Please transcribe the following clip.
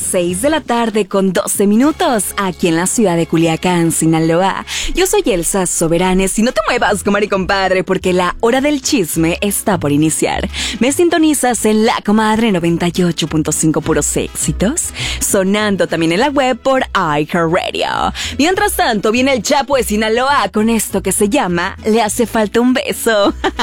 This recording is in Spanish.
6 de la tarde con 12 minutos, aquí en la ciudad de Culiacán, Sinaloa. Yo soy Elsa Soberanes y no te muevas, comadre y compadre, porque la hora del chisme está por iniciar. Me sintonizas en La Comadre 98.5 puros éxitos, sonando también en la web por iHeartRadio. Mientras tanto, viene el Chapo de Sinaloa con esto que se llama Le hace falta un beso.